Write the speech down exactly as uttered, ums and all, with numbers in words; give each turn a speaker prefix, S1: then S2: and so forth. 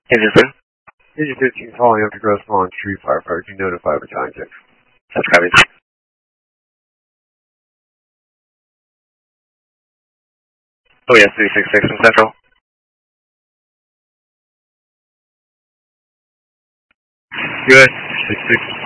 S1: Engine two.
S2: Engine fifteen calling up to Gross Pond Street Firefighter. Can you notify Battalion six?
S1: That's copy. Oh yes, three six six from Central.
S2: Good. six six